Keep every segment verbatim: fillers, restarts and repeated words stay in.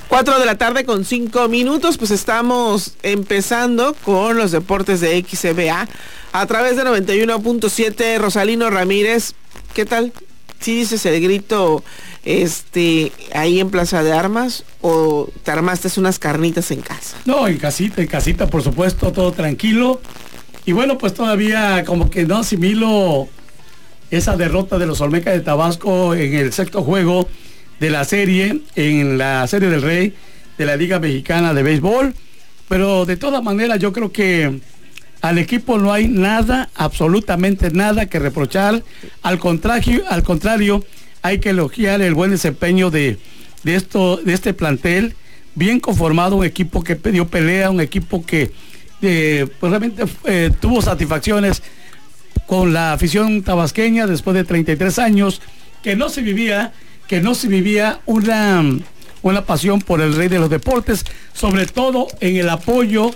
Cuatro de la tarde con cinco minutos, pues estamos empezando con los deportes de X C B A a través de noventa y uno punto siete. Rosalino Ramírez, ¿qué tal? ¿Sí dices el grito este ahí en Plaza de Armas o te armaste unas carnitas en casa? No, en casita, en casita, por supuesto, todo tranquilo. Y bueno, pues todavía como que no asimilo esa derrota de los Olmecas de Tabasco en el sexto juego de la serie, en la Serie del Rey de la Liga Mexicana de Béisbol. Pero de todas maneras yo creo que al equipo no hay nada, absolutamente nada que reprochar. Al contrario, al contrario, hay que elogiar el buen desempeño de, de, esto, de este plantel, bien conformado, un equipo que dio pelea, un equipo que eh, pues realmente eh, tuvo satisfacciones con la afición tabasqueña después de treinta y tres años, que no se vivía, que no se vivía una, una pasión por el rey de los deportes, sobre todo en el apoyo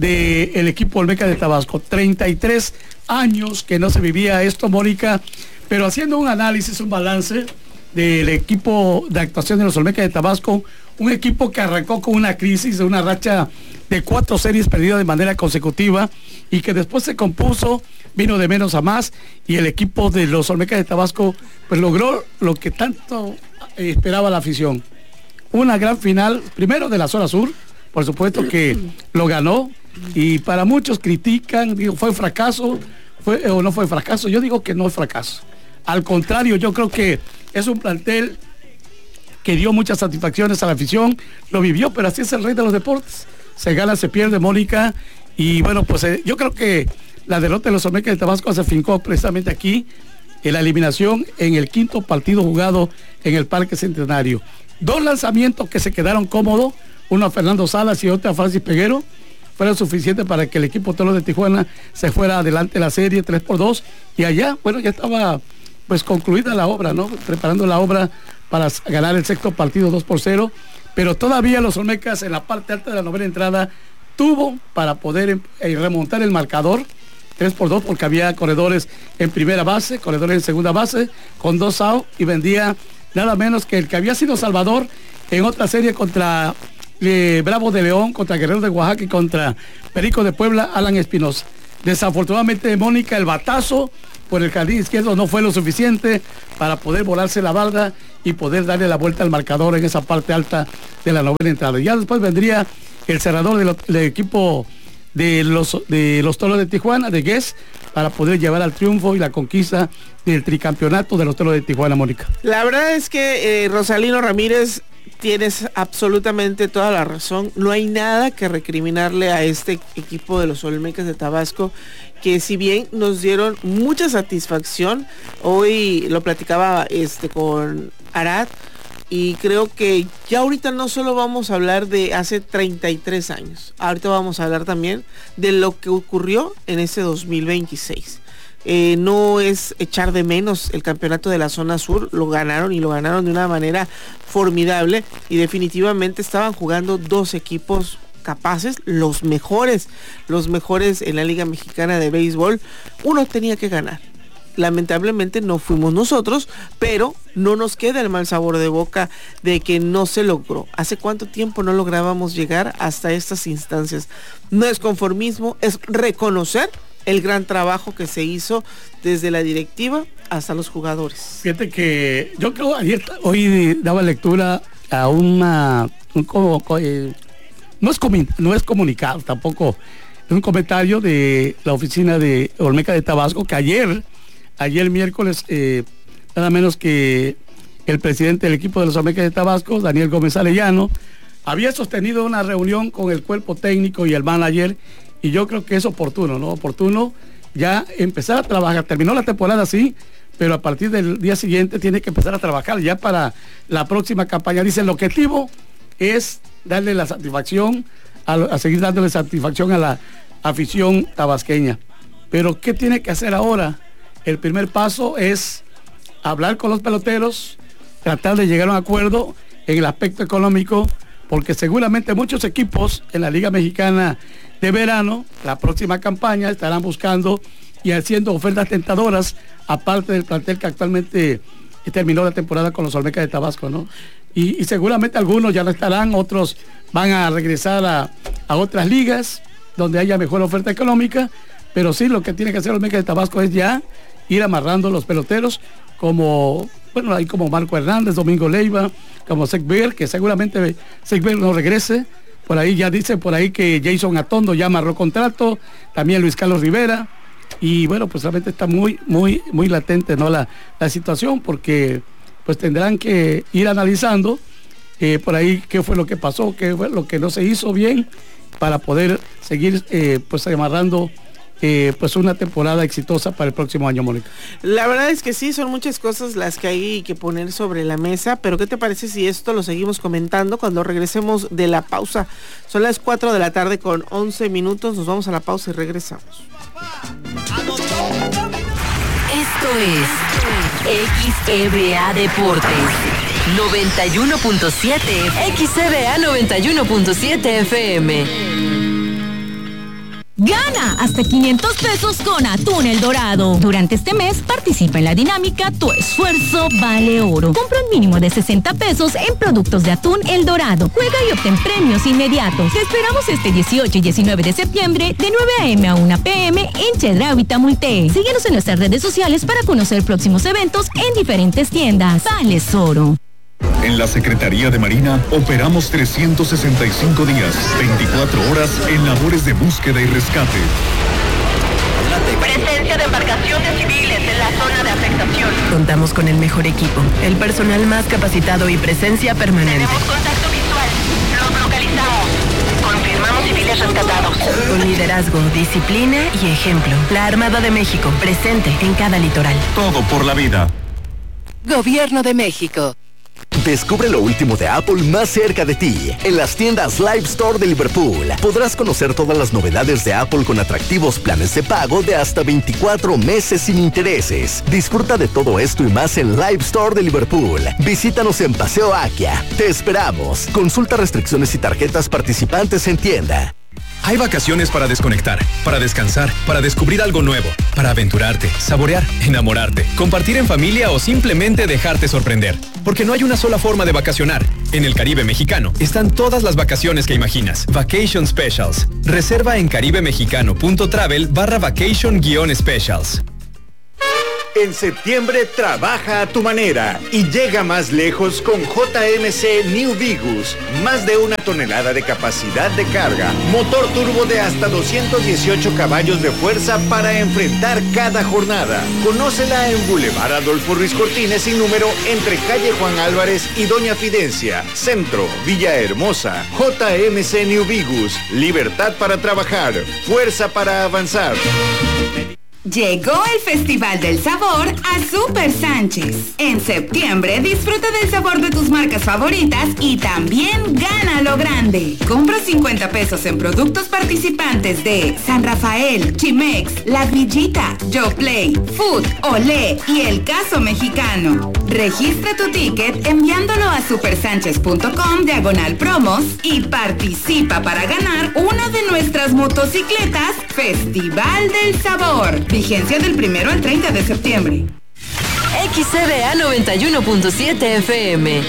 del equipo Olmeca de Tabasco. treinta y tres años que no se vivía esto, Mónica, pero haciendo un análisis, un balance del equipo de actuación de los Olmecas de Tabasco, un equipo que arrancó con una crisis, de una racha de cuatro series perdidas de manera consecutiva y que después se compuso, vino de menos a más, y el equipo de los Olmecas de Tabasco pues logró lo que tanto esperaba la afición, una gran final, primero de la zona sur, por supuesto que lo ganó, y para muchos critican, digo, fue fracaso, fue o no fue fracaso. Yo digo que no es fracaso, al contrario, yo creo que es un plantel que dio muchas satisfacciones a la afición, lo vivió, pero así es el rey de los deportes, se gana, se pierde, Mónica, y bueno, pues eh, yo creo que la derrota de los Olmecas de Tabasco se fincó precisamente aquí, en la eliminación en el quinto partido jugado en el Parque Centenario. Dos lanzamientos que se quedaron cómodos, uno a Fernando Salas y otro a Francis Peguero, fueron suficientes para que el equipo Toros de Tijuana se fuera adelante la serie tres por dos, y allá, bueno, ya estaba pues concluida la obra, ¿no? Preparando la obra para ganar el sexto partido dos por cero, pero todavía los Olmecas en la parte alta de la novena entrada tuvo para poder eh, remontar el marcador tres por dos, porque había corredores en primera base, corredores en segunda base, con dos outs, y vendía nada menos que el que había sido Salvador en otra serie contra eh, Bravo de León, contra Guerrero de Oaxaca y contra Perico de Puebla, Alan Espinosa. Desafortunadamente, Mónica, el batazo por el jardín izquierdo no fue lo suficiente para poder volarse la barda y poder darle la vuelta al marcador en esa parte alta de la novena entrada. Ya después vendría el cerrador del, del equipo de los, de los Toros de Tijuana, de Guess, para poder llevar al triunfo y la conquista del tricampeonato de los Toros de Tijuana, Mónica. La verdad es que eh, Rosalino Ramírez, tienes absolutamente toda la razón. No hay nada que recriminarle a este equipo de los Olmecas de Tabasco, que si bien nos dieron mucha satisfacción, hoy lo platicaba este con Arad, y creo que ya ahorita no solo vamos a hablar de hace treinta y tres años, ahorita vamos a hablar también de lo que ocurrió en ese dos mil veintiséis. Eh, no es echar de menos el campeonato de la zona sur, lo ganaron y lo ganaron de una manera formidable, y definitivamente estaban jugando dos equipos capaces, los mejores, los mejores en la Liga Mexicana de Béisbol. Uno tenía que ganar. Lamentablemente no fuimos nosotros, pero no nos queda el mal sabor de boca de que no se logró. ¿Hace cuánto tiempo no lográbamos llegar hasta estas instancias? No es conformismo, es reconocer el gran trabajo que se hizo desde la directiva hasta los jugadores. Fíjate que yo creo ayer, hoy daba lectura a una, un, eh, no, es comun, no es comunicado tampoco, es un comentario de la oficina de Olmeca de Tabasco, que ayer, ayer miércoles, eh, nada menos que el presidente del equipo de los Olmecas de Tabasco, Daniel Gómez Arellano, había sostenido una reunión con el cuerpo técnico y el manager, y yo creo que es oportuno, ¿no? Oportuno ya empezar a trabajar. Terminó la temporada, sí, pero a partir del día siguiente tiene que empezar a trabajar ya para la próxima campaña. Dice, el objetivo es darle la satisfacción, a, a seguir dándole satisfacción a la afición tabasqueña. Pero ¿qué tiene que hacer ahora? El primer paso es hablar con los peloteros, tratar de llegar a un acuerdo en el aspecto económico, porque seguramente muchos equipos en la Liga Mexicana de Verano, la próxima campaña, estarán buscando y haciendo ofertas tentadoras, aparte del plantel que actualmente terminó la temporada con los Olmecas de Tabasco, ¿no? y, y seguramente algunos ya no estarán, otros van a regresar a, a otras ligas donde haya mejor oferta económica, pero sí, lo que tiene que hacer los Olmecas de Tabasco es ya ir amarrando los peloteros, como, bueno, hay como Marco Hernández, Domingo Leiva, como Segber, que seguramente Segber no regrese. Por ahí ya dice por ahí que Jason Atondo ya amarró contrato, también Luis Carlos Rivera, y bueno, pues realmente está muy, muy, muy latente, ¿no? La, la situación, porque pues tendrán que ir analizando eh, por ahí qué fue lo que pasó, qué fue lo que no se hizo bien, para poder seguir eh, pues amarrando Eh, pues una temporada exitosa para el próximo año, Mónica. La verdad es que sí, son muchas cosas las que hay que poner sobre la mesa, pero ¿qué te parece si esto lo seguimos comentando cuando regresemos de la pausa? Son las cuatro de la tarde con once minutos, nos vamos a la pausa y regresamos. Esto es X E B A Deportes noventa y uno punto siete, X E B A noventa y uno punto siete F M. Gana hasta quinientos pesos con Atún El Dorado. Durante este mes participa en la dinámica Tu Esfuerzo Vale Oro. Compra un mínimo de sesenta pesos en productos de Atún El Dorado. Juega y obtén premios inmediatos. Te esperamos este dieciocho y diecinueve de septiembre de nueve a eme a una pe eme en Chedraui Tamulte. Síguenos en nuestras redes sociales para conocer próximos eventos en diferentes tiendas. Vales Oro. En la Secretaría de Marina operamos trescientos sesenta y cinco días, veinticuatro horas en labores de búsqueda y rescate. Presencia de embarcaciones civiles en la zona de afectación. Contamos con el mejor equipo, el personal más capacitado y presencia permanente. Tenemos contacto visual. Los localizamos. Confirmamos civiles rescatados. Con liderazgo, disciplina y ejemplo. La Armada de México, presente en cada litoral. Todo por la vida. Gobierno de México. Descubre lo último de Apple más cerca de ti. En las tiendas Live Store de Liverpool podrás conocer todas las novedades de Apple con atractivos planes de pago de hasta veinticuatro meses sin intereses. Disfruta de todo esto y más en Live Store de Liverpool. Visítanos en Paseo Akia. Te esperamos. Consulta restricciones y tarjetas participantes en tienda. Hay vacaciones para desconectar, para descansar, para descubrir algo nuevo, para aventurarte, saborear, enamorarte, compartir en familia o simplemente dejarte sorprender. Porque no hay una sola forma de vacacionar. En el Caribe mexicano están todas las vacaciones que imaginas. Vacation Specials. Reserva en caribemexicano.travel barra vacation guión specials. En septiembre trabaja a tu manera y llega más lejos con J M C New Vigus. Más de una tonelada de capacidad de carga, motor turbo de hasta doscientos dieciocho caballos de fuerza para enfrentar cada jornada. Conócela en Boulevard Adolfo Ruiz Cortines sin número entre calle Juan Álvarez y Doña Fidencia, Centro, Villahermosa. J M C New Vigus, libertad para trabajar, fuerza para avanzar. Llegó el Festival del Sabor a Super Sánchez. En septiembre disfruta del sabor de tus marcas favoritas y también gana lo grande. Compra cincuenta pesos en productos participantes de San Rafael, Chimex, La Villita, Yo Play, Food, Olé y El Caso Mexicano. Registra tu ticket enviándolo a supersánchez punto com diagonal promos y participa para ganar una de nuestras motocicletas Festival del Sabor. Vigencia del primero al treinta de septiembre. X E B A noventa y uno punto siete F M.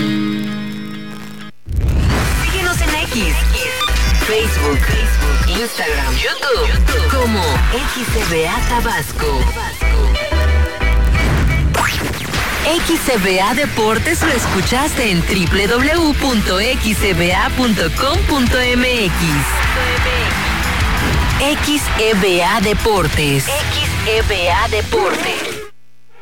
Síguenos en X, Facebook, Instagram, YouTube, como X E B A Tabasco. X E B A Deportes lo escuchaste en doble u doble u doble u punto x e b a punto com punto m x. X E B A Deportes. X E B A Deportes.